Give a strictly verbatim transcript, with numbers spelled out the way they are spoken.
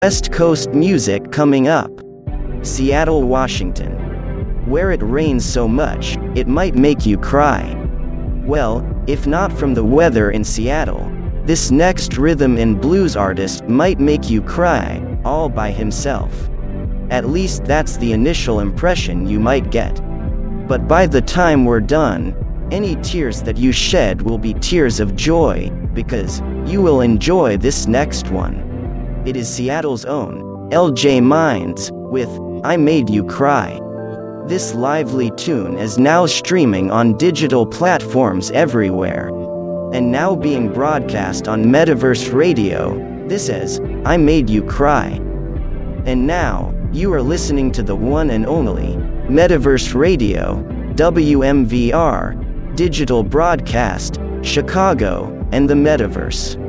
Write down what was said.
West Coast music coming up. Seattle, Washington. Where it rains so much, it might make you cry. Well, if not from the weather in Seattle, this next rhythm and blues artist might make you cry, all by himself. At least that's the initial impression you might get. But by the time we're done, any tears that you shed will be tears of joy, because you will enjoy this next one. It is Seattle's own L J Minds with I Made You Cry. This lively tune is now streaming on digital platforms everywhere, and now being broadcast on Metaverse Radio. This is I Made You Cry. And now, you are listening to the one and only Metaverse Radio, W M V R, Digital Broadcast, Chicago, and the Metaverse.